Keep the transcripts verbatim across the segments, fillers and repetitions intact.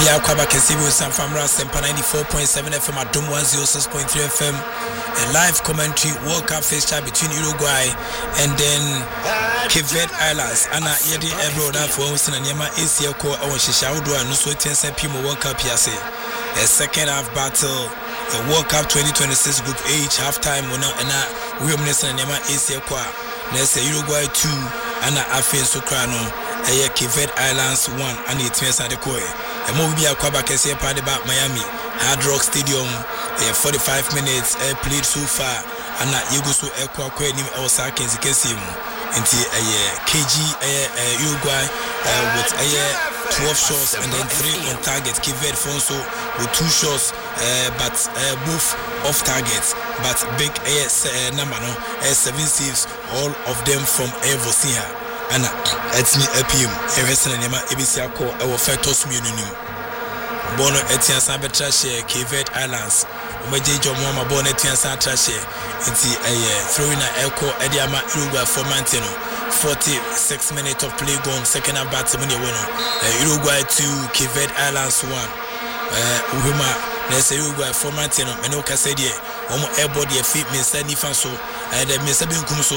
Bia Kwaba Kesibu San Famra Sempa ninety-four point seven F M at Dom one oh six point three F M. A live commentary World Cup fixture between Uruguay and then Cape Verde Islands. Anna Yedi Ebro that for Winston and Yama A C L Core and Shishaudwa and so ten Pimo World Cup Yase. A second half battle, the World Cup twenty twenty-six Group H halftime winner and William Nelson and Yama A C L Core. Let's say Uruguay two and Afin Sukrano. A Cape Verde Islands one and it's Mesa de Koe. A movie a Kwaba Kesi party about Miami Hard Rock Stadium. A forty-five minutes uh, played so far and uh, you go so a Kwakwe Nim Osaka Kesim into a K G Uruguay uh, with a twelve shots and then three on target. Cape Verde Fonso with two shots uh, but uh, both off target, but big uh, number no uh, seven saves, all of them from Evosia. Anna, it's me A P M. Everson and Emma A B C call our Fetos Munum. Bono Etian Sabetra share Cape Verde Islands. Umaji Jomoma Bonnet and Santa share. It's a throwing a echo Ediama Uruguay for Mantino. forty-six minutes of play gone, second half batsman winner. Uruguay two, Cape Verde Islands one. Uhuma. Nese Uruguay for Mantino, Menoka said, yeah, Omo airbody a feet, Miss Sandy Fanso, and the Miss Sabin Kumso,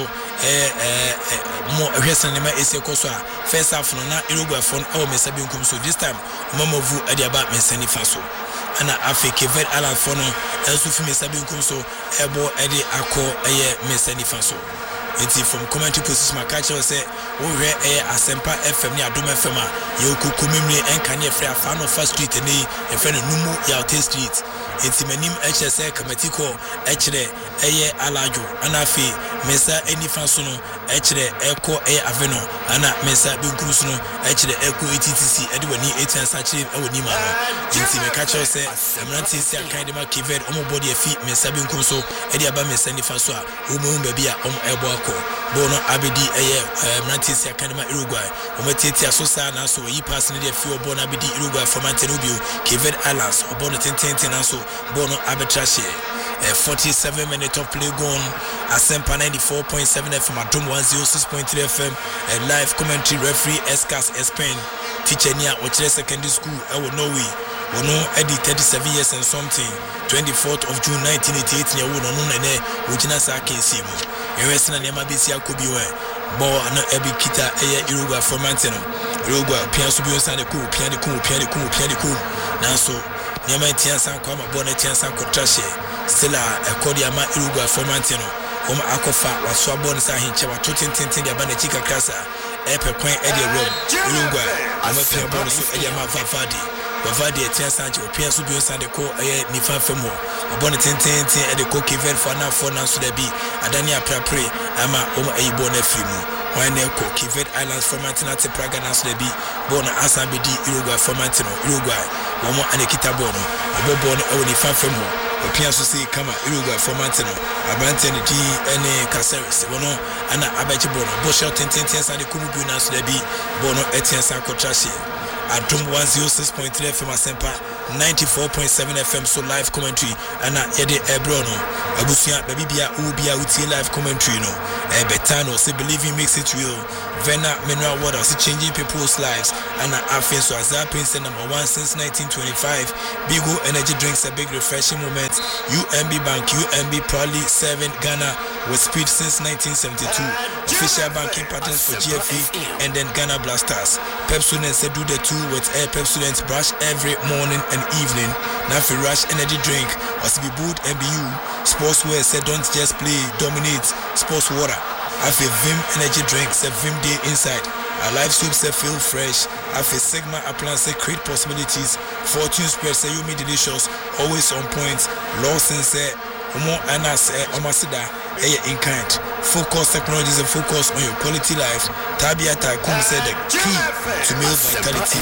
more Resan Nema Esekosa, first half from Uruguay for our Miss Sabin Kumso. This time, Mama Vu Adiabat Miss Sandy Fanso, and I fake a vet Alan Fono, and Sufi Miss Sabin Kumso, Airbo Eddie Ako, a Miss Sandy Fanso. It's from commentary position, my catcher say, oh, rare air, a Sempa F M, near Duma Fema, Yoko Kumimi, and Kanye Fair, fan of First Street, and a friend of Numu Yaute Street. It's my name H S A Kamatiko, H D, Aye Alajo, Anafi, Mesa, any Fansono, H D, Echo A Aveno, Anna, Mesa, Dunkusuno, H D, Echo A T T C, Edwin, eight and Sachi, Ewanima. It's my catcher say, I'm not saying kind of Cape Verde, Omo body a feet, Mesa Bunkuso, Ediaba Mesa Nifasoa, Umu Baby, Om Elboako, Bono Abidi, Aye, Mantis, Academa Uruguay, Ometia Sosa, and so he passed in the few Bon Abidi Uruguay for Mantenubio, Cape Verde Islands, or Bonnet and Tentin and so. Bono Abetrashe, a forty-seven minute of play gone. Asempa ninety-four point seven F M at Dom one oh six point three F M. A live commentary referee Escas Espen. Teacher near Ochre Secondary School. I will know we. Ono Eddie thirty-seven years and something. twenty-fourth of June nineteen eighty-eight. Near Wono Nune, Ujina Saki Simu. Eresina Yamabisia Kubiwe. Bo no Ebi Kita Aya Uruguay for Manteno. Uruguay, Piansubion Sandeku, Pianiku, Pianiku, Pianiku. Nanso. Nyama Tiansan Kwama Bonnet Tiansan Kotrashe, Stella, a Kodiama Uruguay for Mantino, Oma Akofa, was Swabon Sahin Chava, Tutin Tintin, Yabanechika Casa, Epe Queen Eddie Rome, Uruguay, I'm a Pia Bonus Ediama Vavadi, Vavadi, Tiansan, Pia Subion Sandeco, a Nifan Femo, a Bonnet Tintin, and the Cocky Ven for now for now, so there be Adania Prapre, Ama Oma A Bonnet Fimu. Why Nelco, Cape Verde Islands for Mantina to Praga Naslebi, Bona Asabidi, Uruguay for Mantino, Uruguay, Momo Anekita Bono, a Bobon Oni Fanfemo, a Piasso C. Kama, Uruguay for Mantino, a Bantan G. N. Caceres, Bono, Anna Abachi Bono, Boshel Tententians and the Kubu Naslebi, Bono Etienne Sanko Trashi. At Dom one oh six point three F M Asempa, ninety-four point seven F M, so live commentary, and at Yede Ebrono, Abusia, Babibia, Ubia, Uti live commentary, no, Ebetano, say believing makes it real. Vena, mineral water, see changing people's lives, and I feel so as that Prince number one since nineteen twenty-five. Bigo Energy drinks a big refreshing moment. U M B Bank, U M B proudly serving Ghana with speed since nineteen seventy-two. Official banking partners for G F E and then Ghana Blasters. Pep students say do the two with air Pep students brush every morning and evening. Now for Rush Energy drink, must be boot and be you. Sportswear said don't just play, dominate. Sports water. I feel Vim Energy drink, say Vim Day inside. A live soup say feel fresh. I feel Sigma appliance say create possibilities. Fortune spread say you me delicious, always on point. Lawson say Omo Anas Omasida Aya in kind. Focus technologies and focus on your quality life. Tabia Takum said the key to male vitality.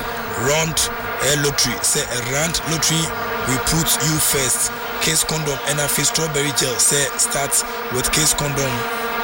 Round a lottery say a round lottery we put you first. Case condom and a face strawberry gel say start with case condom.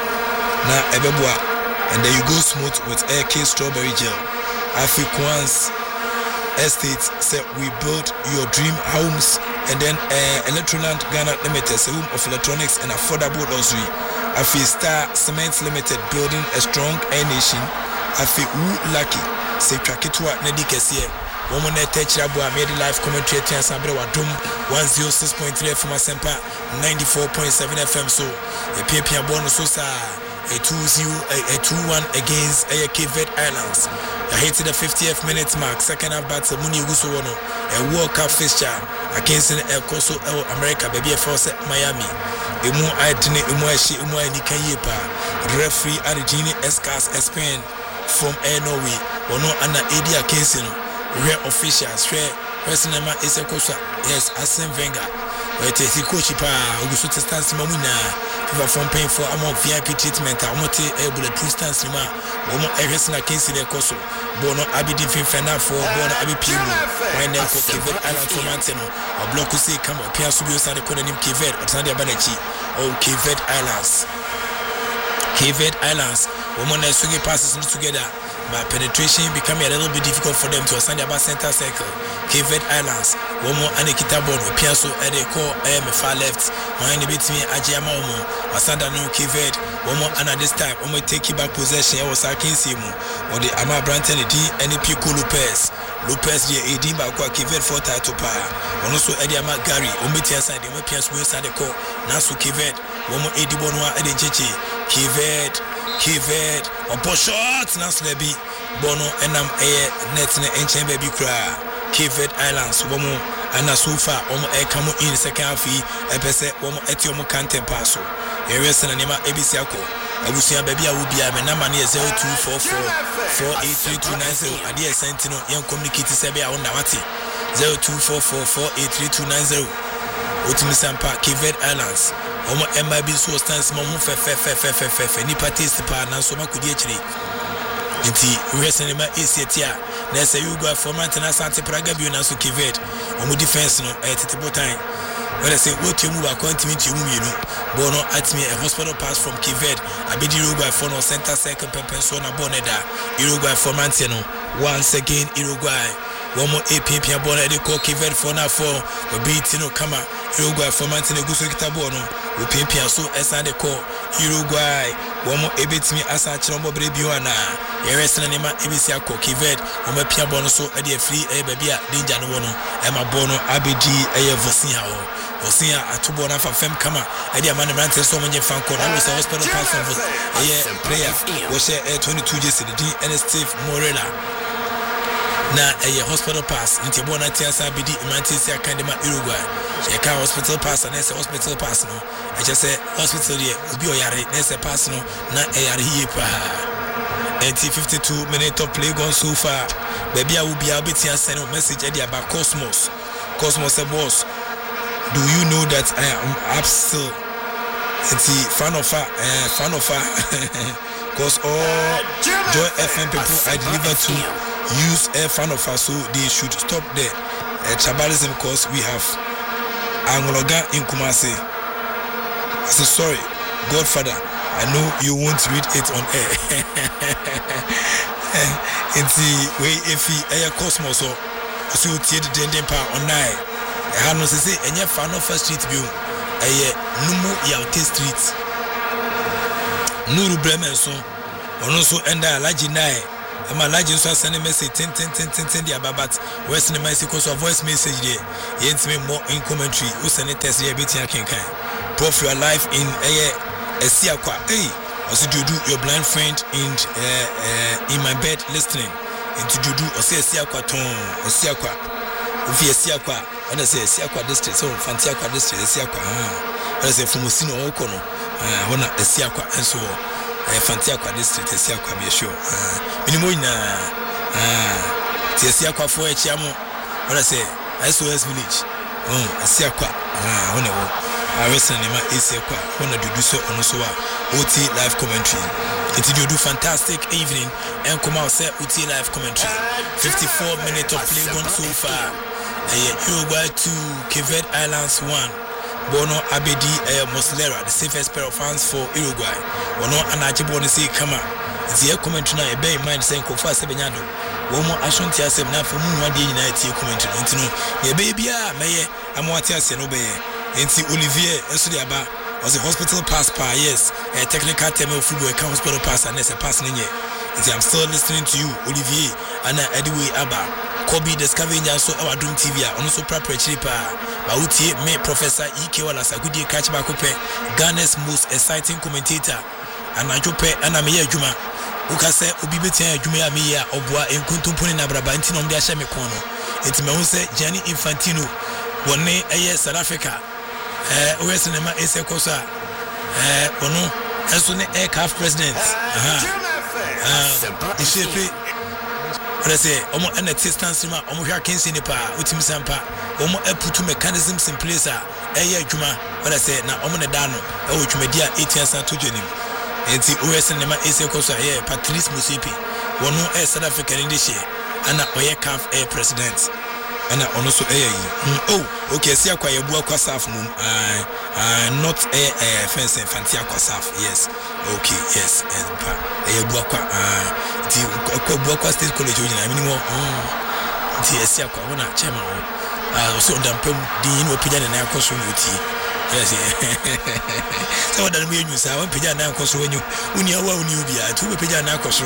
Na ebeboa and then you go smooth with air case strawberry gel. Afriquans Estate say we build your dream homes and then uh, Electroland Ghana Limited, a home of electronics and affordable luxury. Afi Star Cement Limited building a strong air nation. afi wu lucky se twaketwa na di kese woman na techra bo amede live commentary tia sabre wadom one oh six point three F M Asempa ninety-four point seven F M so e piapia bo no so sa a two zero a two one against a Cape Islands. I hit the fiftieth minute mark second half battle Muni Guso wono a World Cup fixture against El Coso El America baby force Miami emu aitne emu ashi emu ani kanyepa referee Argentine Escas Spain from Norway wono ana Edia Kensin real officials share Wesenema Esekosa yes Arsene Wenger we te si coach pa Augusto Stance mamuna FIFA from paying for among V I P treatment amote e bulletproof stance ma womo ehwesena Kensin e koso bono abidi finfena for bono abipimu when them for Cape Island for Manteno or block say come up here so you say the corner name Cape or Sandia Banachi or Cape Islands Cape Islands women are swinging passes together but penetration becoming a little bit difficult for them to assign about center circle. Cape Islands, one more Anikita Bono, Piasso, and they call M far left. When they beat me, Ajama Omo, Asanda no Cape, one more and at this time, when we take back possession, I was Akin Simu, or the Ama Branton, D, and the Pico Lopez. Lopez, the A D, Bakwa Cape for title power. One also Eddie Ama Gary, Omiti aside, the Piasso, and the call, Nasu Cape, one more A D Bonoa, Eddie Chichi, Cape. Cape or shots Nasu Lebi, Bono, and I'm a net and chamber baby cry. Cape Islands, Womo, and a sofa, Omo a come in second half, a percent, Womo etiomo canten passo. A reason and A B C Ako. I will see a baby, I will be a Menamani zero two four four four eight three two nine zero. And dear Sentinel, young communicated Sabia on Nawati zero two four four four eight three two nine zero. Utimisampa, Cape Islands. Omo M I B so stands mo fe fe fe fe fe fe fe ni patiste pa na so makudi achiri nti wrestling ma esetia na say you go format na sante praga bi na so Cape omo defense no e tete botan when I say what you move a continent you move you know bono at me a hospital pass from Cape abidi Uruguay for no center second pepenso na boneda Uruguay format no once again Uruguay one more A P P abona de call Cape for na for beat no kama Uruguay format ne guso kitabono we pimpia so esa de call Uruguay one more ebit me asa chirombo brebiwana ye resna ne ma ebisi akọ Cape o ma pia bono so e de free e baby a danger no wono e ma bono abedi e vosia o vosia atubo na fa fem kama e de amane brante so monje fan ko na we say hospital pass from e player we say twenty-two J C D and Steve Morella na a hospital pass into bona tiasa bidi imantisi akandema Uruguay e ka hospital pass na say hospital pass no e just say hospital here obi oyare na say pass no na e yare hie pa eighty fifty-two minutes of play gone so far baby I will be able to send a message at about Cosmos Cosmos a boss do you know that I am still it's fan of a uh, fan of a cause all Joy F M people I deliver to use a fan of us so they should stop the uh, tribalism because we have Angloga in Kumasi. I say sorry, Godfather, I know you won't read it on air. In the way if he air Cosmos or so the dending power on night. I have no say any fan of a street view. A numu yaute street. Nuru Bremen so or also end a large night. I'm a large so send a message ten ten ten ten ten dia babat west in my sequence of voice message there yet me more in commentary who send it test there bit can can prof your life in a a siakwa hey also do do your blind friend in uh, uh, in my bed listening into do do or say siakwa ton or siakwa if you siakwa and I say siakwa district so fantiakwa district siakwa ah I say from Musino okono ah wana siakwa and so Fantiakwa district Siakwa be sure minimo na ah Siakwa for a chamo what I say S O S village oh Siakwa ah one wo I listen ma Siakwa one do so on so O T live commentary it do do fantastic evening and come out say O T live commentary fifty-four minutes of play gone so far Uruguay two Cape Islands one Bono Abedi eh, Moslera, the safest pair of hands for Uruguay. Bono Anajibo say come out. The commentary na ebe in mind saying Kofa Sebenyado. One more action tia sem na for mu one day United commentary. Into no, ye baby ah meye amwatia se no be. Enti Olivier enso de aba was a hospital pass pa yes. A technical term of football can hospital pass and a pass ninye. I'm still listening to you, Olivier. And anyway, Abba, Kobe the scavenger so our Doom T V. Also proper chipa. Bauti me Professor E K Wallace. Good day, catch back up. Ghana's most exciting commentator. And I jope and I'm here, Juma. Ukase Ubibetia Jumia Mia Obwa and Kuntumpuni Nabraba Intinom de Ashame Kono. It's me say Gianni Infantino. One day a year South Africa. Uh, Western Emma Ese Kosa. Uh, Ono, as soon as aircraft president. Uh-huh. Uh, the shape. What I say, almost an assistance, almost I can see the power, which is some part, almost I put two mechanisms in place. A year, Juma, what I say, now, I'm on a dano, which media eight years and two journey. And the O S and the Ese Kosa here, Patrice Musipi, one no air South Africa in this year, and a aircraft air president. And I also air. Oh, okay, see, I quite a book wasaf mum. I, I not a fence and fancy aquasaf. Yes, okay, yes, and a book. Ah, the book state college. I mean, more. The Sia Kawana Chairman. I also done the opinion and I cost with you. Yes, so that we use our pigeon now cost when you, when you are well, you be a two pigeon now cost.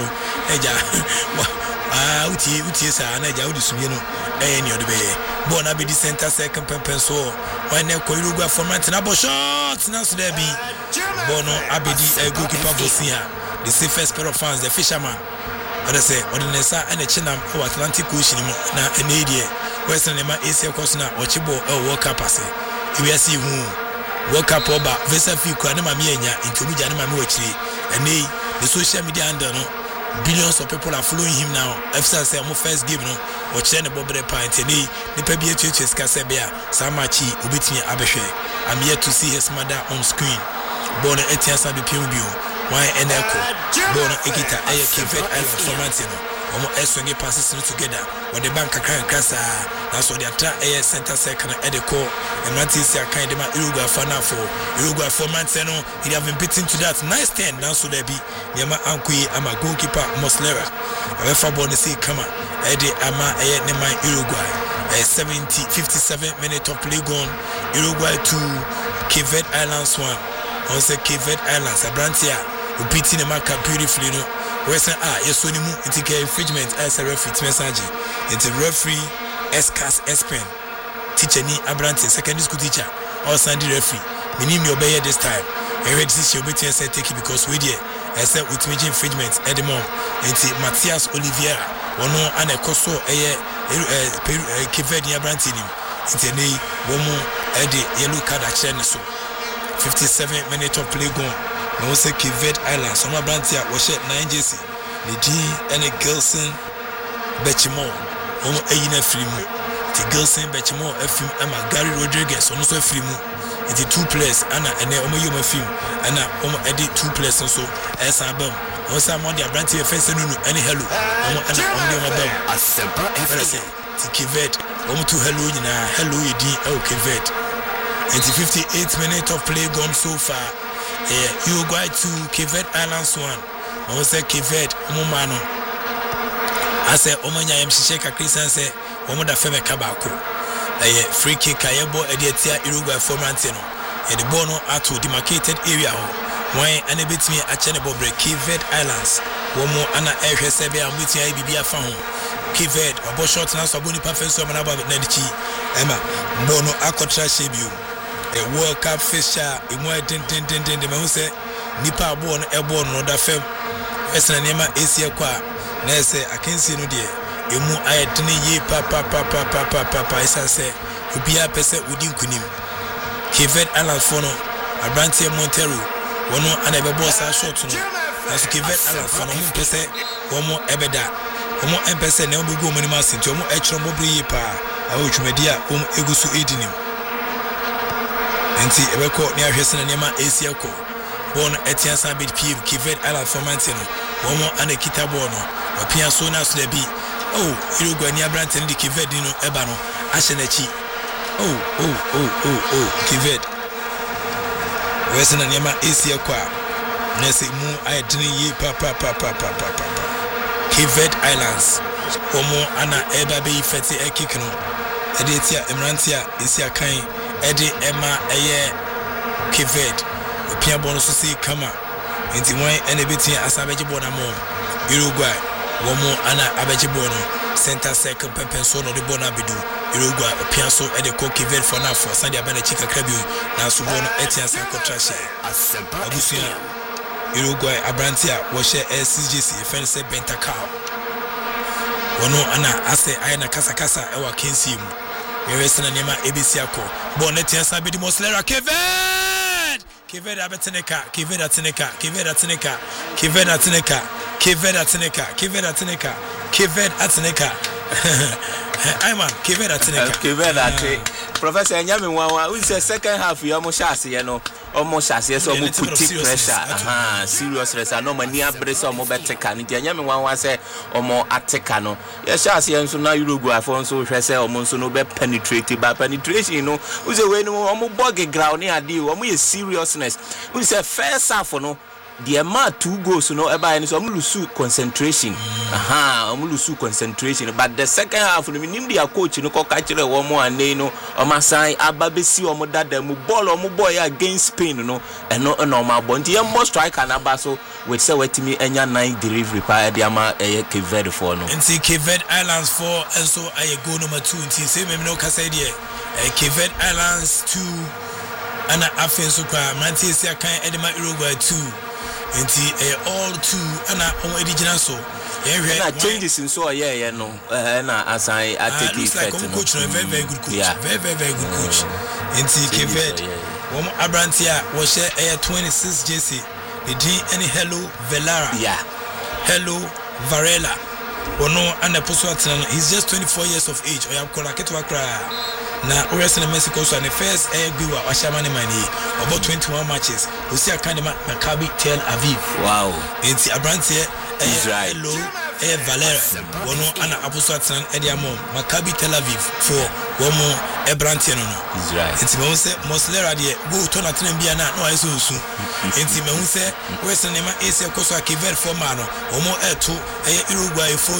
Ah, uti uti sa anaja udi sumino eh ni odebe bon abi di center second pempenso when e ko Uruguay format na bo shot na so there be bono abedi a goalkeeper bosia the safest pair of fans the fisherman what I say ordinesa and a chinam o Atlantic Ocean na enedie western ma Asia coast na ochibo e World Cup ase we see hu World Cup oba visa fi kwa na mama enya ntomu jane mama wachiri ene the social media handle no billions of people are following him now. F C say my first game no, or Chene Bobre Pint, and he, the P B A Churches Casabia, Samachi, Ubitini Abeshe. I'm yet to see his mother on screen. Born at Etias Abbey Pubio, why and Echo, born at Ekita, Aya Kivet Island for Mantino, or Eswing passes together, or the bank account Casa, that's what they are Aya Center Second Edeco, and Matisia kind of Uruguay Fana for Uruguay for Manteno. He have been beaten to that nice ten, now so there be. Yama Ankui ama goalkeeper Moslera. Refa born say come on. Eddie ama eh nema Uruguay. Eh seventy fifty-seven minutes of play gone. Uruguay to Cape Verde Islands one. Also Cape Verde Islands. Abrantia who beating the mark beautifully no. We say ah yes so nimu intike infringement as a referee message. It's a referee Escas Espen. Teacher ni Abrantia secondary school teacher. Or Sandy referee. Minim your bear this time. And we this your better say take it because we there. I said with major infringements at the moment. It's Matthias Oliveira. One and a coso a Kivedia Brantinim. It's a nay, one more at the yellow card at Cheneso. fifty-seven minutes of play gone. I was a Kivet Island. Some of Brantia was shed nine J C. The G and a Gilson Betchimo. One a unit free move. The Gilson Betchimo, a film, Emma Gary Rodriguez, almost a free move. It's two players, Anna and then Omo Yuma film, and Omo edit two players also as a bum. Also, I'm on the brand to face and any hello. Omo and Omo Yuma bum. A simple everything. To Kivet, Omo to hello, you know, hello, you did, oh, Kivet. It's fifty-eight minutes of play gone so far. You go to Kivet Islands one. I say Kivet, Omo Mano. I say, Omo Yam Shisheka Christian say, Omo da Feme Kabako. A free kick, Kayabo, Ediatia, Uruguay for Mantino, and the Bono at to demarcated area. Why and a bit me at Chenebobre, Kivet Islands, one more Anna Air Sebia, and with I B B found Kivet, a boss shot now, Sabuni Professor Manaba Nedici, Emma, Bono Akotra Shebu, a World Cup fisher, in more ten ten ten ten, the Mose, Nipa born, airborne, no da fem, Esranema, Asia Qua, Nese, I can't see no dear. Emu ayetene ye papa papa papa papa isa se obia pese udi nkunim Kivet Islands fono Abrantia Montero wono ana bebo sa shot no aso Kivet Islands fono mo pese womo ebeda womo empese na obegu mo ni masinti womo echro mo bri pa awo twumadi a womo egusu edinim enti ebeko ni ahwese na nema Asia ko bon etiansa bit P Kivet Islands for Mantino womo ana kitabo no opia so na so bi. Oh, Uruguay ni Abrantia ndi Kivet no eba no ahyenachi. Oh, oh, oh, oh, oh, Kivet. Wese na nyama Asia kwa. Nese mu ayedini yi pa pa pa pa pa pa pa. Kivet Islands. Omo ana eba be ifeti e kick no. Ede tia Emrantia Asia kan ede ema eye Kivet. Opia bono so si kama. Enti wan ene betia asabeje boda mo. Uruguay womo ana abeje bono center second pepen so no de bona bedu Uruguay opianso e de ko Cape for na for sande abana chika krabi na so bono etian san contraction abusia Uruguay abrantia wo she S G C fense Bentacal wono ana ase ayana kasa kasa e wa kensi mu yewesena nema abc akọ bon etian san bedi moslera Kevin Kevin abeteneka Kevin ateneka Kevin ateneka Kevin ateneka Kevin ateneka Kevin ateneka Kevin ateneka Ayman Kevin ateneka Kevin ate Professor Nyame Nwanwa we say second half you almost shase ye no almost shase so mo put pressure aha seriousness no mani abrese o mo beteka nti Nyame Nwanwa say o mo ateka no ye shase ye nso na Uruguay for nso hwe say o mo nso no be penetrate ba penetration no we say we no o mo bog ground ni ade o mo ye seriousness we say first half no the ma two goals no eba any so am lose concentration aha am lose concentration but the second half no nim dia coach no ko ka kire wo mo ane no o ma san ababesi o mo dada mu ball o mo boy against Spain no eno na o ma bo nti ye mo striker na ba so with say wetimi enya nine delivery pa dia ma e Cape Verde for no nti Cape Verde Islands four and so aye goal number two nti say me no ka say there Cape Verde Islands two ana afenso kwa Manchester kan edema Uruguay two Enti eh, all two ana on original so yeah na changes in so yeah yeah no eh na asai I take it like no coach no very very good coach yeah. very very very good coach enti Kevet one Abrantia wo share eh twenty-six J C the D any Hello Velara yeah Hello Varela wono ana poso atena he's just twenty-four years of age oyam kola ketwa kra na Ores in Mexico so the first air giwa washamani mani about twenty-one matches we see a kind of Maccabi Tel Aviv wow it's a brand here hello eh Valera wono ana apostle atran ediamo Maccabi Tel Aviv for one more e brand here no Israel it's me say Moslera de go to na tren bia na no ayi so su enti me hu say West Nema ese koso akiver for man no omo eto eh Uruguay fo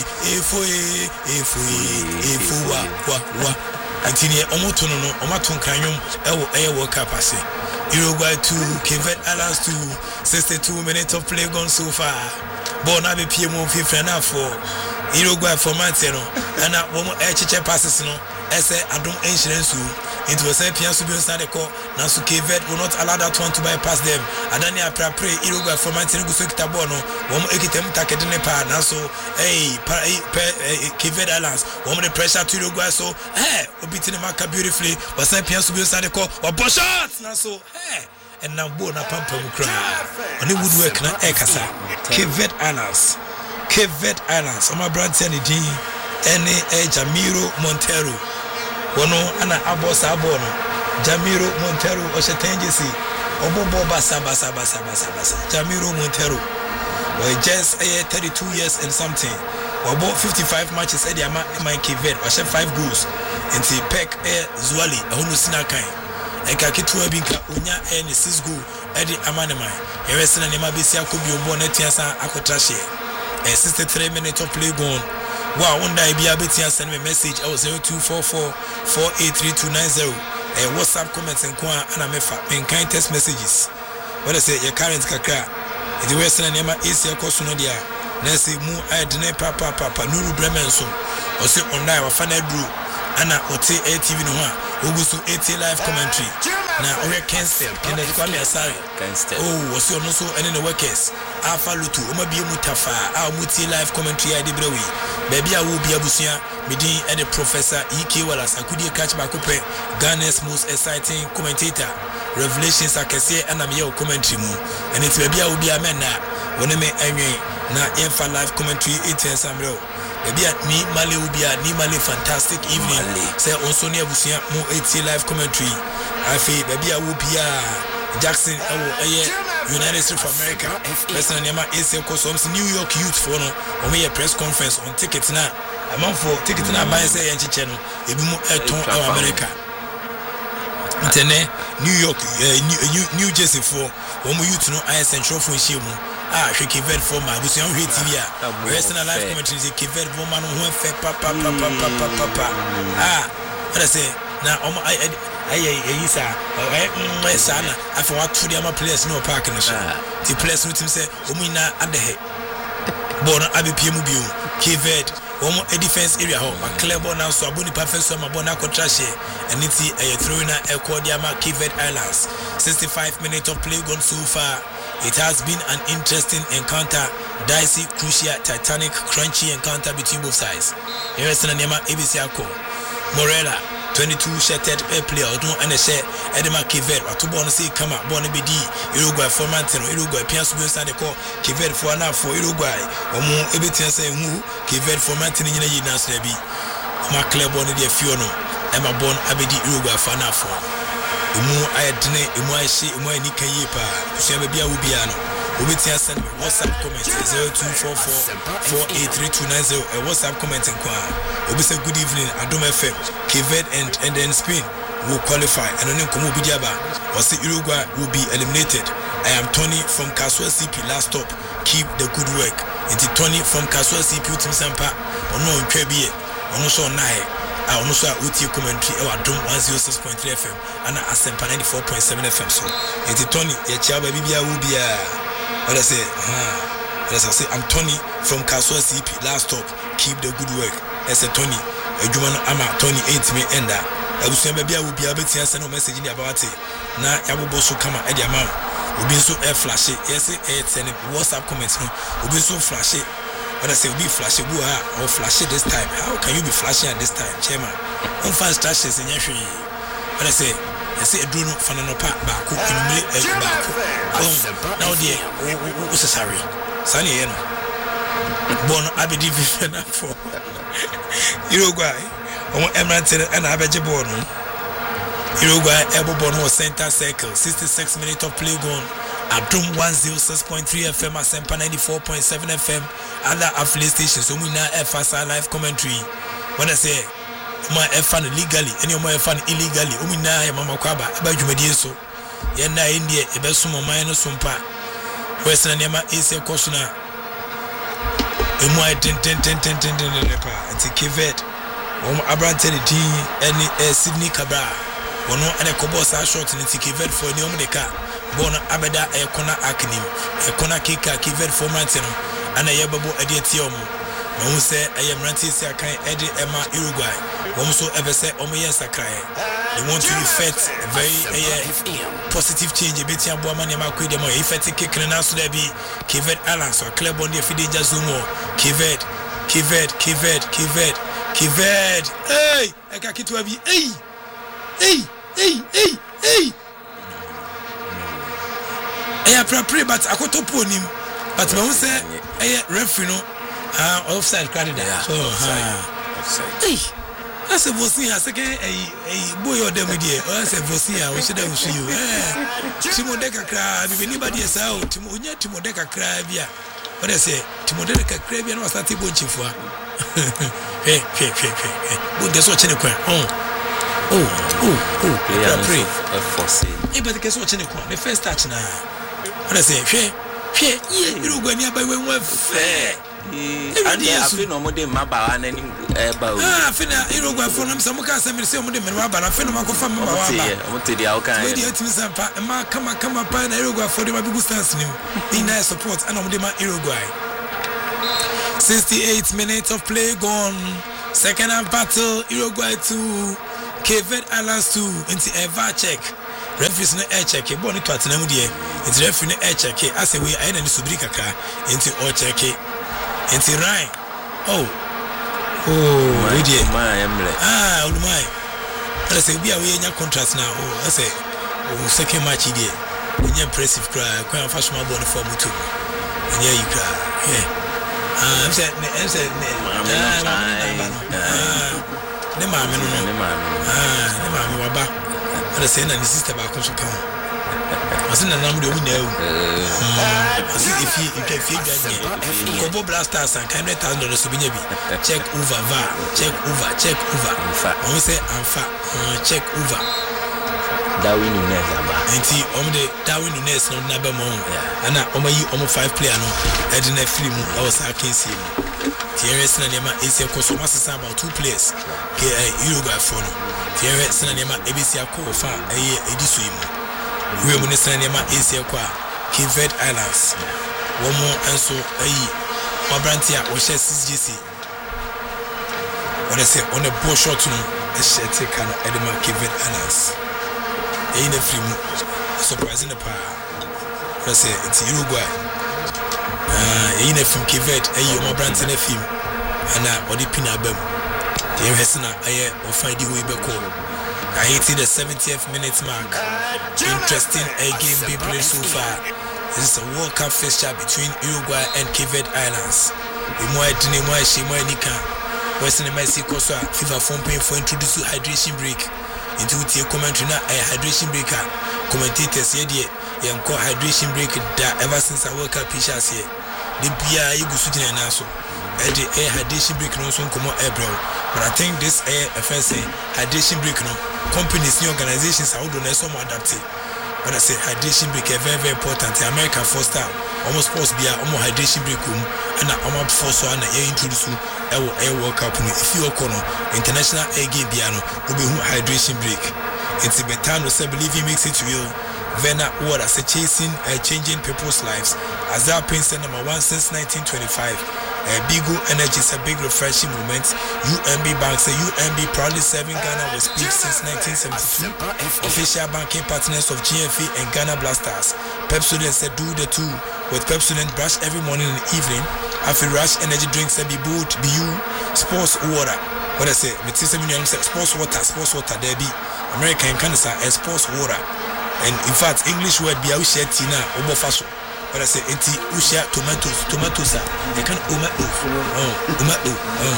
e fo e fo e fo wa wa wa Antini omoto no no omaton kanyum ewo eye World Cup ase Uruguay two Cape Verde Islands two sixty-two minutes of play gone so far ball na be pie mo fifty na for Uruguay for Mante no na wo mo e cheche passes no ese adom insurance into a say pian so be start the call na so Cape Verde will not allow that one to bypass them adani apra pray Uruguay for Mante go so kita ball no wo mo ekitem takede ne pa na so eh Cape Verde Islands wo mo the pressure to Uruguay so eh obiti ne maka beautifully but say pian so be start the call or ball shot na so eh and now ball na pampa mu kra oni woodwork na e kasa Cape Verde Islands Cape Verde Islands ama brand ne din ene e Jamiro Montero wono ana abosa abono Jamiro Montero o shetenjesi obobo basa basa basa basa basa Jamiro Montero we just uh, thirty-two years and something obo fifty-five matches e dia ma Cape Verde o she five goals enti pek e Zuali ehunu sina kan e ka kitu abi nka onya e ne six goal e di amaneman e wesena ne ma besi akobi obo na tiasa akotrahye e sixty-three minutes of play gone. Wow, one day be able to send me a message. I was zero two four four four eight three two nine zero. A WhatsApp comments and kwa and I'm in kind text messages. What I say, your current kakra. If you were sending them easier course no dia. Nancy mu I didn't papa papa Nuru Bremenso. Or say on die or Fanny Drew. Anna or T A T V no one. Ogusu eighty live commentary. Now we're cancelled. Can I call me a sorry? Oh, was your no so any the workers. Alpha Lutu, Omabi Mutafa, our Muti live commentary I did brewi. Baby I will be abusia, Medin and the professor E K Wallace. I could catch my coupe, Ghana's most exciting commentator. Revelations I can say and I'm your commentary mo. And it's baby I will be a man now. When I may anyway, now Infa live commentary eight and some real. Maybe at me Mali will be a ni Mali fantastic evening. Say also near Busia mo eighty live commentary. I feel maybe I will be a Jackson United States of America. Person name is Kosoms New York Youth for no or me a press conference on tickets now. I'm on for tickets now by say and channel. If you to America. Internet New York New New Jersey for one youth no I central for Shimu. Ah, she Cape Verde for my Busian T V. Rest in a live commentary, Cape Verde woman who went fair papa papa papa papa. Ah, what I say now, I I I isa, my son, I for what to the players no parking. The players with him say, Omina at the head. ball no abi pm bio Cape one more defense area ho ma clear ball now so aboni perfect so ma ball na contract and it's a throwing a Cordiama Cape Islands. Sixty-five minutes of play gone so far. It has been an interesting encounter, dicey, crucial, titanic, crunchy encounter between both sides. Here is Nema A B C Ako Morella twenty-two shattered a player no and a share Edema Kivet or two bonus come up Bonnie B D Uruguay for Mantino Uruguay Pians Wills and the call Kivet for an for Uruguay or more Ebitian saying who Kivet for Mantino in a Yinas Nebi Maclare Bonnie de Fiono Emma Bon Abedi Uruguay for an for Umu Ayadne Umai Shi Umai Nika Yipa Shabia Ubiano Ubitian send WhatsApp comment zero two four four four eight three two nine zero a WhatsApp comment and kwa Obi say good evening Adom F M Kivet and and then Spain will qualify and then Komo Bidiaba or say Uruguay will be eliminated. I am Tony from Kaswa C P last stop. Keep the good work. It's Tony from Kaswa C P Utim Sampa or no Trebie or no so nine. I also Uti commentary our Dom one oh six point three F M and I Asempa ninety-four point seven F M. So it's Tony Yachaba Bibia will be a what I say, huh? As I say, I'm Tony from Kaswa C P last stop. Keep the good work. I said Tony, a Juman Ama Tony eight me enda. I was saying maybe I will be able to send a message in about it. Now I will also come at the amount. We'll be so air flashy. Yes, it's any WhatsApp comments. We'll be so flashy. But I say we'll be flashy or flashy this time. How can you be flashy at this time, Chairman? On fast stashes in your tree. But I say I say a drone fan no pa back in me back. Now dear, what's sorry? Sunny eno. Bon abedi vision for Uruguay. On Emirates and Abeje Bono. Uruguay elbow born was center circle. sixty-six minutes of play gone. Adum one oh six point three F M, Asempa ninety-four point seven F M. Other affiliate stations. So we now F S R live commentary. When I say my fan legally, any of my fan illegally. Umi na ya mama kwaba aba dwumadi so. Ye na India e be so mama no sumpa. Western nema ese kosuna. Emu ai ten ten ten ten ten ten lepa. Anti Kivet. Om Abrante the team any Sydney Cabra. Wono ane kobo sa short ni Kivet for ni omdeka. Bono abeda e kona aknim. E kona kika Kivet for Mantino. Ana yebabo edieti omo. When say I am ranting, say I can't edit Emma Uruguay. When so ever say, oh, yes, I can. They want to effect a very uh, positive change. A bit of woman, you might quit them. If I take a now, so there be Kivet Alliance or Club on the Fide Jazumo. Kivet, Kivet, Kivet, Kivet, Kivet. Hey, I can't get to be. Hey, hey, hey, hey, hey. I pray, but I got to put him. But when say, I referee, no. Ah, offside credit. Yeah, so, ah, offside. Hey, I said, Vosia, second, a boy or them idea. I said, Vosia, we should have see you. Timodeka crab, if anybody is out, Timonia Timodeka crab, yeah. What I say, Timodeka crab, and was that table chief. Hey, hey, hey, hey, hey. Guess what's in the coin? Oh, oh, oh, oh, I pray. For say, hey, but guess what's in the coin? The first touch now. What I say, hey, hey, you don't go nearby when we're fair. And I feel no more than my bar and any about. Ah, Fina, you don't go for them. Some cars and some of them, and I feel no from my want to the outcome. And my come come up and I go for the Mabu stance. Be nice support and I'm the Uruguay. sixty-eight minutes of play gone. Second half battle, Uruguay two, Cape Islands two, into a V A R check. Referees no air check, born to Atenam dear. It's referee no air check, as a way I didn't subrika into all check. Into right. Oh, oh, my dear, my emblem. Ah, oh my. I say we are in your contrast now. Oh, I say, oh, second match here. In your impressive cry, quite a fashion born for me too. And here you cry. Yeah. Ah, I'm saying, I'm saying, ah, the mammy, the mammy, ah, the mammy, Waba. I say, and his sister back on to come. I said, I'm the one now. If you can feel that, Kobo Blasters and kind of thousand dollars to be check over, va, check over, check over. In fact, I say, I'm fat, check over. Darwin Nunes, and see, on the Darwin Nunes, no number more. And I almost five player, no, I didn't have three more. I was I can't see him. Thierry Sinema is a Cosmas about two players. Uruguay for no. Thierry Sinema, A B C Akofa, a Ediswim. We are Minister Nema is a qua, Cape Islands. One more and so a Mabrantia or share six G C. When I say on a ball shot no a share take an Edema Kevin Anas. Ain't a free surprising the power. When I say it's Uruguay. Uh ain't a from Kevin, a you Mabrantia film. And now or the Pinabem. The Hesina I or find the way back home. I hit the seventieth minute mark. Interesting a game being played so far. This is a World Cup fixture between Uruguay and Cape Verde Islands. Imoy Dine Moy Shimoy Nika. Western Mexico so FIFA phone paying for introduce hydration break. Into the commentary na a hydration breaker. Commentators here the young call hydration break that ever since I World Cup pictures here. The Bia Igusutin and also. A hydration break no so come on April. But I think this a first hydration break no companies new organizations are all doing some adapted. But I say hydration break is very very important. America first out almost supposed to be a hydration break room and I'm force one and introduce a World Cup. If you are international a game piano will be hydration break. It's a better to say believing makes it real. Vena what as a chasing uh, changing people's lives as that pains number one since nineteen twenty-five. Uh, Bigo Energy is a big refreshing moment. U M B Bank say U M B proudly serving Ghana with speed since nineteen seventy-two. Official banking partners of G F A and Ghana Blasters. Pepsodent said do the two with Pepsodent brush every morning and evening. After rush energy drinks say be boot, be you sports water. What I say, sports water, sports water there be American cancer and sports water. And in fact English word be a share tina obo faso. But I say, enti ushia tomatoes, tomatoes are they can umato, oh, umato,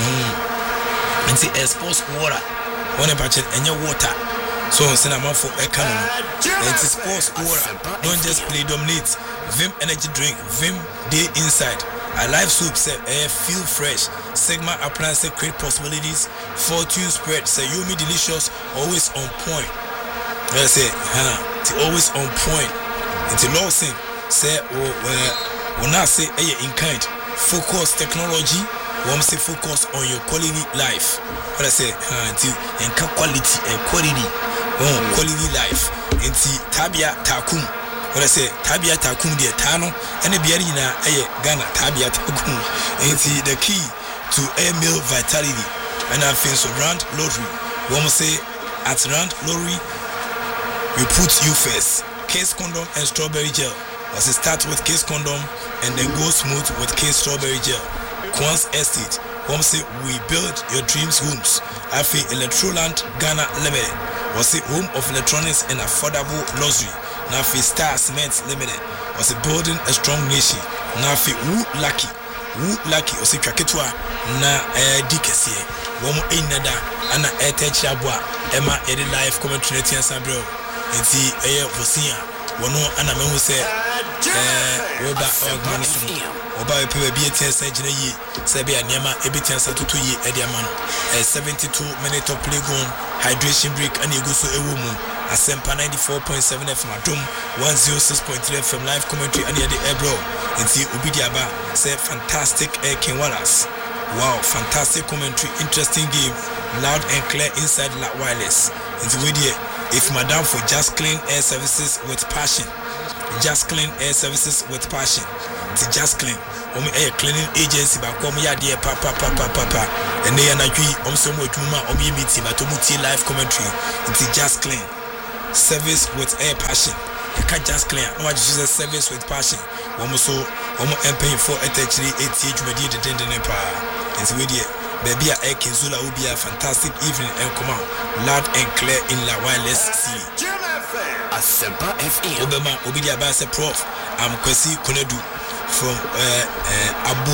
um, and say sports water, one budget and your water. So on cinema for economy, and it's sports water. Don't just play dominate. Vim energy drink, Vim day inside. A live soup say air feel fresh. Sigma appliance say create possibilities. Fortune spread say you me delicious, always on point. I say, huh, it's always on point. It's a law thing. Say oh when I say eh in kind focus technology one say focus on your quality life. What I say until and quality and quality oh quality life into Tabia Takum. What I say Tabia Takum the Tano and the Biarina eh Ghana Tabia Takum into the key to air meal vitality and I feel so round lottery. One say at round lottery we put you first. Case condom and strawberry gel. Was it start with Case condom and then go smooth with Case strawberry gel. Quans Estate. One say we build your dreams homes. Afi Electroland Ghana Limited. Was it home of electronics and affordable luxury. Nafi Star Cement Limited. Was it building a strong nation. Nafi Wu Lucky. Wu Lucky. Was it Kaketwa na eh dikesi. Womo enada ana etechabwa. Emma edi life commentary tiansa bro. Enti eye vosia. Wono ana mehu se eh oba ogman so oba pepe bi etensa gina yi se bia niama ebetiansa tutu yi edi ama no eh seventy-two minute of play gone hydration break and ego so ewo mu Asempa ninety-four point seven F M Adom one oh six point three F M live commentary and the Ebro enti obi diaba say fantastic air King Wallace. Wow, fantastic commentary, interesting game, loud and clear inside La Wireless. Enti we there if Madam for Just Clean Air Services with passion. Just Clean Air Services with passion. It's Just Clean. Um air cleaning agency ba kom ya de papa papa papa. And they na twi um so mo dwuma um ye meeting but um tie live commentary. It's Just Clean. Service with air passion. You can't just clean. No one just service with passion. One so one empaying for it actually eight age media the den den pa. It's with you. Baby air Kenzula will be a fantastic evening and come out loud and clear in La Wireless City. Asempa F M. Obama Obidia Basse Prof. I'm Kwesi Konedu from uh, uh, Abu.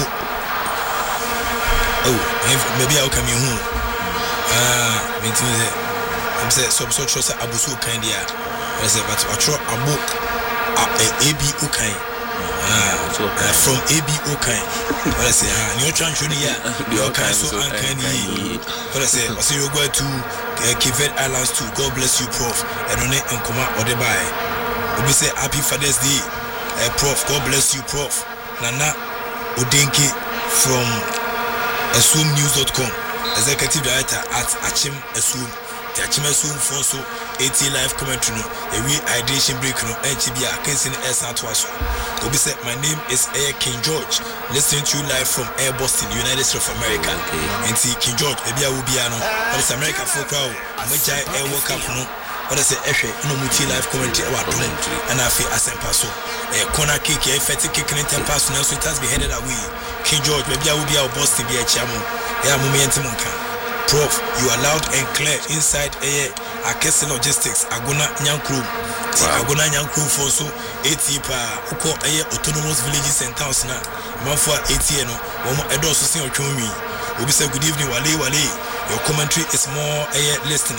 Oh, maybe I'll come in home. Ah, me too. I'm saying some sort of Abu so kind here. I said, but I try Abu A B Ukain. Ah, from A B Ukain. What I say, ah, you're trying to hear. You're kind so uncanny. What I say, I say you're going to Cape Verde Islands too. God bless you, Prof. And on it and come out or the buy. We say happy Father's Day, uh, Prof. God bless you, Prof. Nana Odenke from assume news dot com, executive director at Achim Assume. the Achimasu Fonso eighty live commentary no a we hydration break no H B A Kensin S Atwaso. Obi said my name is Air King George, listening to you live from Air Boston, United States of America. And see King George, maybe I will be ano. But it's America for crowd. Which I Air World Cup no. But I say Eshe no muti live commentary about doing and I feel as paso. A corner kick, a fatty kicking in ten pass now, so it has been headed away. King George, maybe I will be our Boston be a chamo. Yeah, Mummy Monka. Prof, you are loud and clear inside a Akese Logistics, Aguna Nyankru. Aguna Nyankru for so eighty pa uko a autonomous villages and towns now. Mafua eighty no, one edo so sing me. We say good evening, Wale Wale. Your commentary is more uh, listening.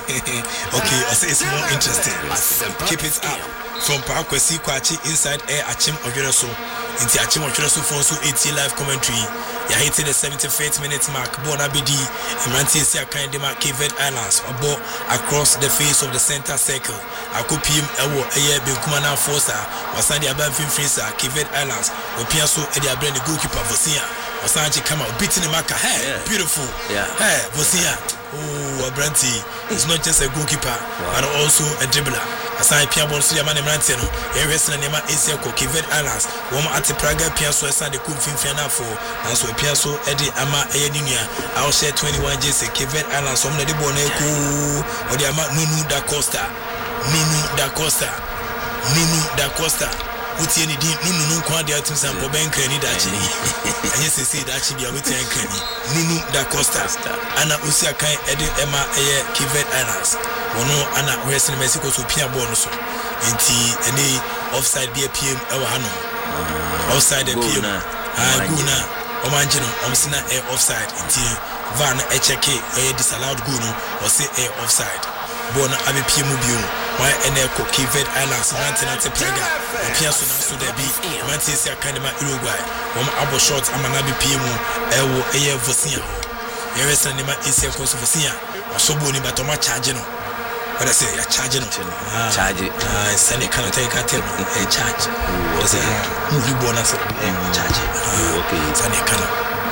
Okay, I say it's more interesting. Keep it up. From Parakwesi Kwachi inside air Achim Ojereso. Into Achim Ojereso for so eighty live commentary. You're hitting the seventy-fifth minute mark. Born Abidi, Imranti Sia Kandima, Cape Islands, or bo across the face of the center circle. Akupim Ewo, Aye Bikumana Fosa, Wasandi Aban Finfrisa, Cape Islands, Opiaso, Eddie Abren, the goalkeeper, Vosia, Wasanji come out, beating the marker. Hey, yeah. Beautiful. Yeah. Hey, Vosia. Oh, Abranti is not just a goalkeeper, wow. But also a dribbler. Aside Piabon Suyaman Manteno, a wrestler named Esiako, Cape Islands, Woma at the Praga Piasso, Aside the Coup Finfiana for, and so Piasso, Eddie Ama Edinia, I'll share twenty-one Jesse, Cape Islands, some Lady Boneco, or the Ama Nunu da Costa, Nunu da Costa, Nunu da Costa. Uti any din nunu nunu kwa dia tum sampo ben krani da chi anye sese da chi bia uti en krani nunu da Costa ana usi akan ede ema eye Cape Islands wono ana wrestling Mexico so pia ball no so enti ene offside be P M e wa hano offside P M ah guna o manji no o sina e offside enti van e check e disallowed goal no o say e offside bona abi P M bio why eneko Cape Islands Mantinate Praga Piasso na so there be Mantinate Academy Uruguay wom abo short amanabi P M ewo eye Vosia ho yewesa nema ese ko so Vosia asobo ni batoma charge no what I say ya charge no charge ah send it can take a tell e charge what say movie bonus charge okay send it can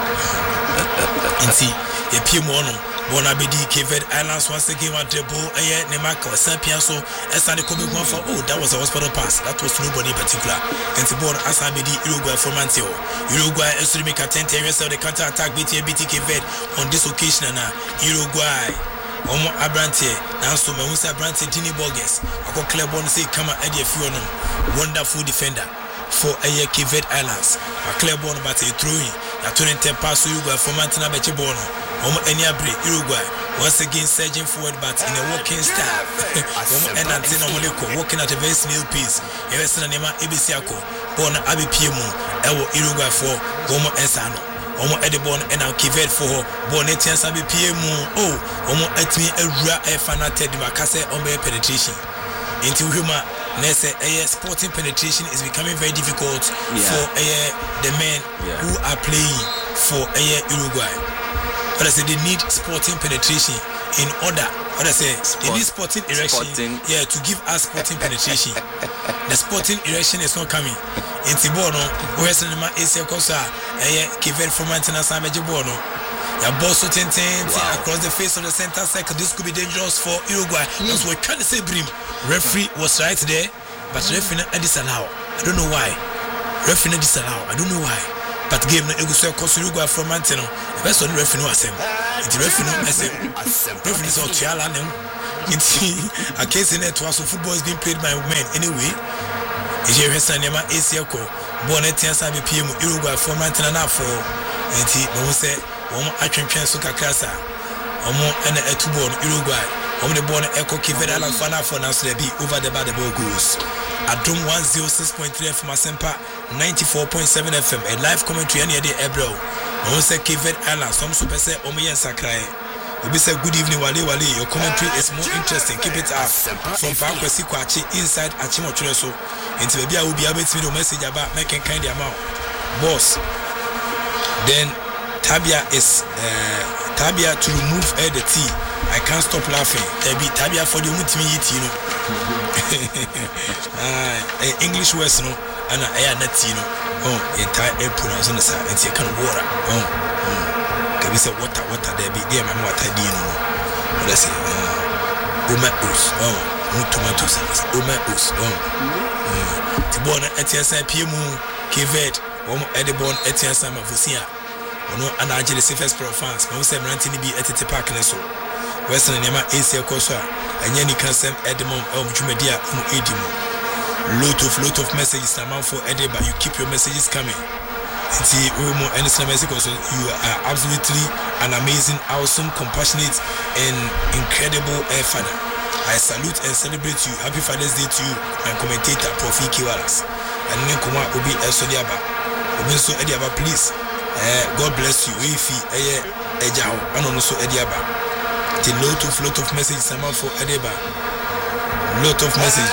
inti e P M ono Bonabedi Cape Islands once again want to ball aye Nemaka Sapiaso Esani Kobe one for oh that was a hospital pass that was nobody in particular and the ball Asabedi Uruguay for Mantio Uruguay Esri make attempt to wrestle the counter attack B T B T Cape on this occasion na Uruguay Omo Abrante now so Memusa Abrante Dini Borges Ako Clebon say come at the Fuono wonderful defender for aye Cape Islands a Clebon but a throwing a twenty ten pass Uruguay for Mantina Bechibono Omo Eniabre Uruguay once again surging forward but in a walking style. Omo Enantina Moleko walking at a very snail pace. Evesina Nema Ebisiako born Abi P M Ewo Uruguay for Omo Ensano. Omo Edibon and now Kivet for born Etian Sabi P M oh Omo Etmi Erua Efanated Makase Ombe penetration into Huma Nese a sporting penetration is becoming very difficult yeah. for a the men yeah. who are playing for a Uruguay. But I say they need sporting penetration in order. What I say, Sport, they need sporting erection. Sporting. Yeah, to give us sporting penetration. The sporting erection is not coming. In Tibono, where's the man is a cosa, a Kivet from maintenance and Mejibono. Ya boss so ten across the face of the center circle. This could be dangerous for Uruguay. Mm. That's what trying to say Brim. Referee was right there, but referee not disallow. I don't know why. Referee not disallow. I don't know why. But game no ego cause Uruguay from Mantino. Best on referee no asem. It's referee no asem. Referee so tiala no. It's a case in it was football is being played by men anyway. Is here Sanema A C L Bonnet Sabi P M Uruguay from Mantino na for and he no say Omo atwentwen so kakrasa Omo ene etubon Uruguay Omo the born Echo Cape Islands fana for now so be over the bad ball goes Adom one oh six point three F M Asempa ninety-four point seven F M a live commentary any day Ebro Omo say Cape Islands some super say Omo yen sakrai Obi say good evening Wale Wale your commentary is more interesting keep it up from Parakwesi Kwachi inside Achimo Chureso into baby I will be able to do message about making kind of amount boss then Tabia is uh, Tabia to remove uh, the tea. I can't stop laughing. Tabia Tabia for the ultimate eat, you know. uh, English words, no, and I am not, you know. Oh, entire air pronounce on the side and say, can water. Oh, can we say water, water, there be there, my water, you know. what I say Oma Us oh tomatoes Oma Us oh the born at S I P M Kivet Om Edibon Etiasa Mafusia ono ana agile safest pro fans ma say mranti ni bi etete park ne so western nema asia koso anya ni kansem edmom elm jumadi a um edimu lot of lot of messages na man for edeba you keep your messages coming see we more any message also you are absolutely an amazing awesome compassionate and incredible uh, father. I salute and celebrate you. Happy Father's Day to you and commentator Profi Kiwalas and then kuma obi esodiaba obi so ediaba please uh, God bless you if eh ejaho ano so ediaba the lot of lot of messages sama for edeba lot of messages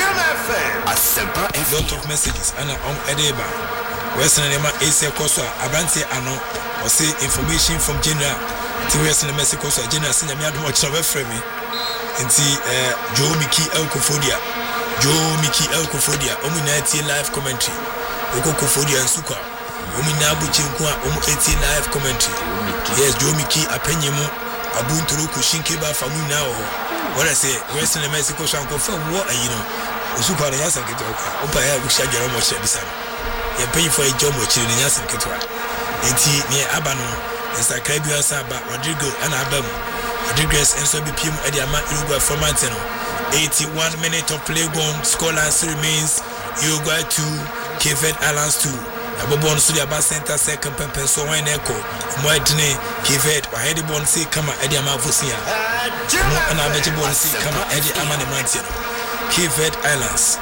lot of messages ana on edeba western nema ese koso abante ano o say information from general to western mexico so general senya me adom ochira frame me nti eh Joe Miki Elkofodia Joe Miki Elkofodia omu na tie live commentary Okofodia nsukwa omu na abuchi nko a omu tie live commentary yes Joe Miki apenyemu abunturu ko shinke ba famu na o what I say western mexico so anko fa wo ayino osukwa na yasa keto ka opa ya busha jara mo che bisa ye pay for a job ochire na yasa keto enti ne aba no subscribe you asaba Rodrigo ana abam Rodriguez and so B P M at the Ama Uruguay format eighty-one minutes of play gone scoreless remains Uruguay two Cavet Islands two Abobon so the Aba center second pempen so wine echo Moedne Cavet or heady bon say come at the Ama Vosia and I bet you bon say come at the Ama Mantiano Cavet Islands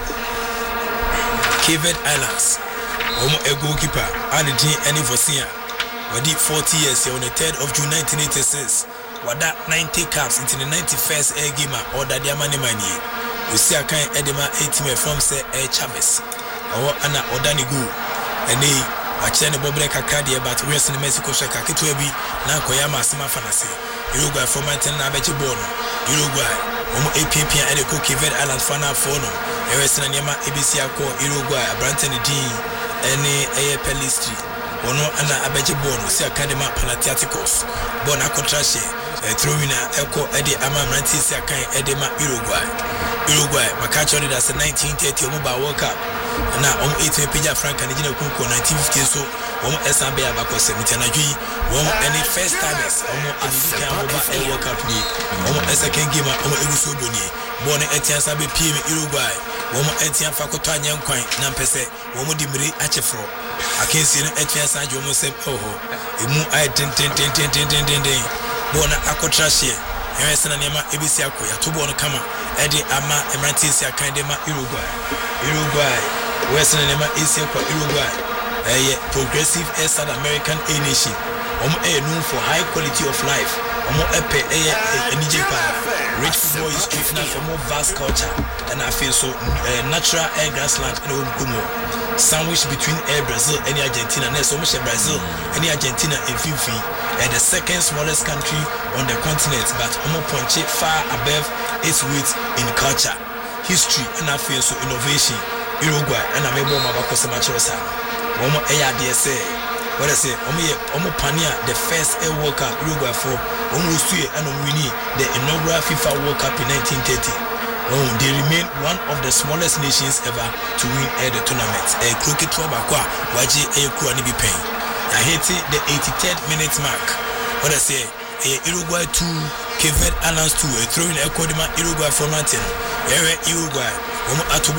Cavet Islands Omo a goalkeeper and the any Vosia Wadi forty years on the third of June nineteen eighty-six Wada ninety caps into the ninety-first air game or the Diamani Mani. We see a kind Edema eighteen from say Air Chavez or Anna Odanigu and they watch any Bobreka Cardia but we are in Mexico Shaka Kitwebi, Nankoyama Sima Fanasi, Uruguay for Mantan Abechi Bono, Uruguay, Omo A P P and the Cookie Vet Island Fana Fono, Eresan Yama A B C Ako, Uruguay, Branton Dean, any Air Pelistri. Ono ana abeje bono si academy Panathinaikos bona contrache throwina eko ede ama mranti si akan edema Uruguay Uruguay makacho de das nineteen thirty omo ba World Cup na omo eighteen peja Franca ne gina kunko nineteen fifty so omo esambe abako seventy na dwi omo any first timers omo edika omo ba World Cup ni omo second game omo eguso boni bona etian sabe pm Uruguay omo etian fakoto anyankwan na mpese omo dimri achefro akensi no etian sanjo omo se oho emu ai ten ten ten ten ten ten ten bona akotrashe yɛsɛ na nema ebisi akoya to bona kama ede ama emrantisi akan de ma Uruguay Uruguay wɛsɛ na nema esi akwa Uruguay eh progressive South American a nation omo eh known for high quality of life omo epe eh enije pa rich football history na for more vast culture and I feel so uh, natural air grassland in Ogumo sandwich between air Brazil and Argentina na so much Brazil and Argentina in Fifi and the second smallest country on the continent but omo ponche far above its weight in culture history and I feel so innovation Uruguay and I mebo mabako semachosa omo eya de say what I say omo ye omo pania the first air World Cup Uruguay for omo sue and omo wini the inaugural FIFA World Cup in nineteen thirty. Oh, they remain one of the smallest nations ever to win at the tournament. A cricket twabakwa waji a kuani be paying. I hate the eighty-third minute mark. What I say, a Uruguay two, Cavet Islands two, a throwing a Kodima Uruguay for Martin. Ere Uruguay, Omo Atubo.